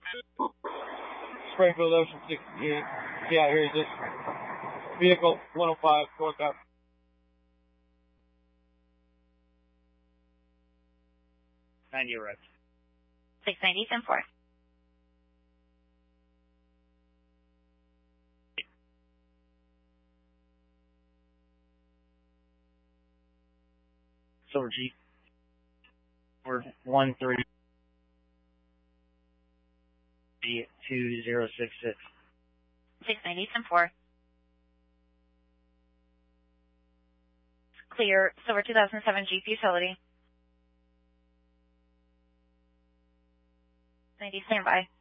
Springfield Ocean 6 unit. Yeah, here is this. Vehicle 105, north out. Right. 690, 10-4. Silver Jeep. We're 132066. 690, 10-4. Clear, Silver 2007 Jeep Utility. 90, standby.